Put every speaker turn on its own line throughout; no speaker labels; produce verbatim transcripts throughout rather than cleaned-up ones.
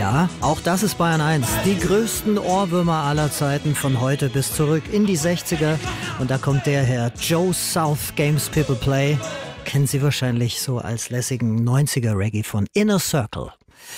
Ja, auch das ist Bayern eins. Die größten Ohrwürmer aller Zeiten von heute bis zurück in die sechziger. Und da kommt der her, Joe South, Games People Play. Kennen Sie wahrscheinlich so als lässigen neunziger-Reggae von Inner Circle.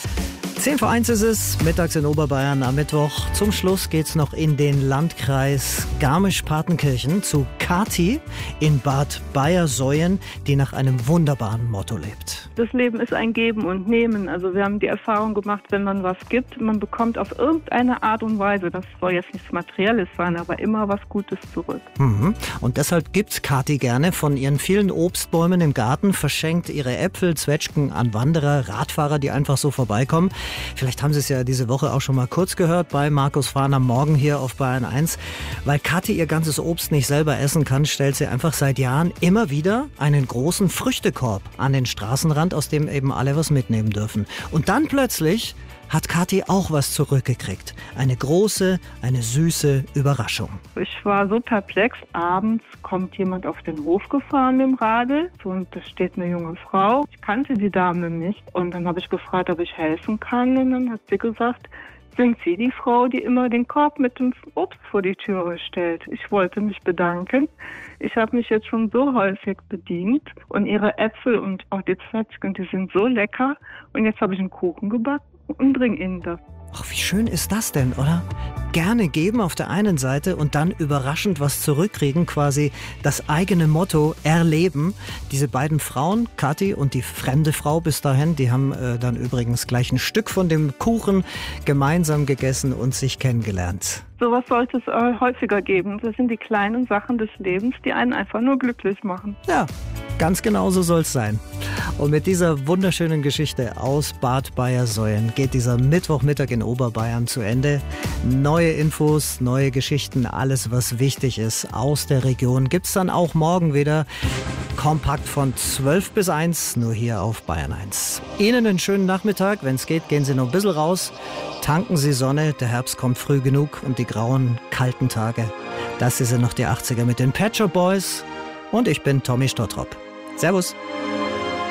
zehn vor eins ist es, mittags in Oberbayern am Mittwoch. Zum Schluss geht's noch in den Landkreis Garmisch-Partenkirchen zu Kathi in Bad Bayersoien, die nach einem wunderbaren Motto lebt.
Das Leben ist ein Geben und Nehmen. Also wir haben die Erfahrung gemacht, wenn man was gibt, man bekommt auf irgendeine Art und Weise, das soll jetzt nichts Materielles sein, aber immer was Gutes zurück.
Mhm. Und deshalb gibt Kathi gerne von ihren vielen Obstbäumen im Garten, verschenkt ihre Äpfel, Zwetschgen an Wanderer, Radfahrer, die einfach so vorbeikommen. Vielleicht haben Sie es ja diese Woche auch schon mal kurz gehört bei Markus Fahren am Morgen hier auf Bayern eins. Weil Kathi ihr ganzes Obst nicht selber essen kann, stellt sie einfach seit Jahren immer wieder einen großen Früchtekorb an den Straßenrand, aus dem eben alle was mitnehmen dürfen. Und dann plötzlich hat Kathi auch was zurückgekriegt. Eine große, eine süße Überraschung.
Ich war so perplex. Abends kommt jemand auf den Hof gefahren mit dem Radl und da steht eine junge Frau. Ich kannte die Dame nicht und dann habe ich gefragt, ob ich helfen kann und dann hat sie gesagt, sind Sie die Frau, die immer den Korb mit dem Obst vor die Türe stellt? Ich wollte mich bedanken. Ich habe mich jetzt schon so häufig bedient und Ihre Äpfel und auch die Zwetschgen, die sind so lecker und jetzt habe ich einen Kuchen gebacken und bring Ihnen das.
Ach, wie schön ist das denn, oder? Gerne geben auf der einen Seite und dann überraschend was zurückkriegen, quasi das eigene Motto erleben. Diese beiden Frauen, Kathi und die fremde Frau bis dahin, die haben äh, dann übrigens gleich ein Stück von dem Kuchen gemeinsam gegessen und sich kennengelernt.
Sowas sollte es äh, häufiger geben. Das sind die kleinen Sachen des Lebens, die einen einfach nur glücklich machen.
Ja, ganz genau so soll es sein. Und mit dieser wunderschönen Geschichte aus Bad Bayersoien geht dieser Mittwochmittag in Oberbayern zu Ende. Neue Infos, neue Geschichten, alles was wichtig ist aus der Region gibt's dann auch morgen wieder. Kompakt von zwölf bis eins, nur hier auf Bayern eins. Ihnen einen schönen Nachmittag. Wenn es geht, gehen Sie noch ein bisschen raus. Tanken Sie Sonne, der Herbst kommt früh genug und die grauen, kalten Tage. Das sind noch die achtziger mit den Pet Shop Boys. Und ich bin Tommy Stottrop. Servus.